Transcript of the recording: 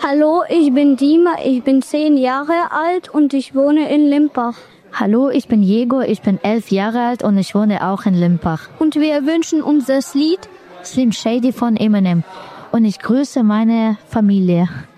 Hallo, ich bin Dima, ich bin 10 Jahre alt und ich wohne in Limpach. Hallo, ich bin Diego, ich bin 11 Jahre alt und ich wohne auch in Limpach. Und wir wünschen uns das Lied Slim Shady von Eminem. Und ich grüße meine Familie.